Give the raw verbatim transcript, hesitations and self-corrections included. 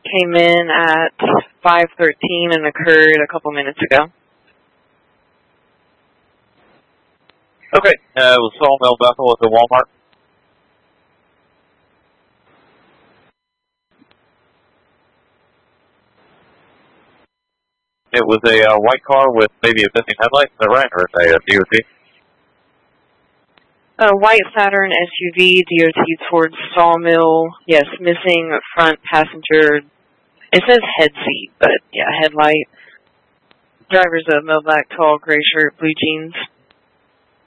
came in at five thirteen and occurred a couple minutes ago. Okay, uh, it was Sawmill Bethel at the Walmart. It was a uh, white car with maybe a missing headlight, is that right, or is it a D O T? A white Saturn S U V, D O T towards Sawmill. Yes, missing front passenger. It says head seat, but yeah, headlight. Driver's a male black, tall, gray shirt, blue jeans.